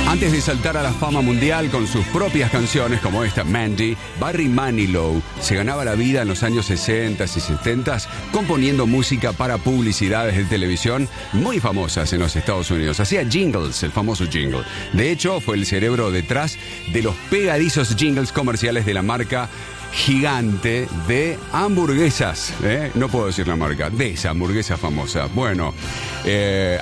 Antes de saltar a la fama mundial con sus propias canciones como esta, Mandy, Barry Manilow se ganaba la vida en los años 60 y 70 componiendo música para publicidades de televisión muy famosas en los Estados Unidos. Hacía jingles, el famoso jingle. De hecho, fue el cerebro detrás de los pegadizos jingles comerciales de la marca gigante de hamburguesas, no puedo decir la marca, de esa hamburguesa famosa. Bueno,